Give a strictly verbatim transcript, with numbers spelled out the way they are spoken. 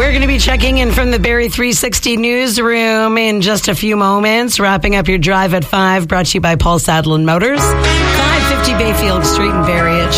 We're going to be checking in from the Barrie three sixty newsroom in just a few moments. Wrapping up your drive at five, brought to you by Paul Sadlin Motors, five fifty Bayfield Street in Barrie.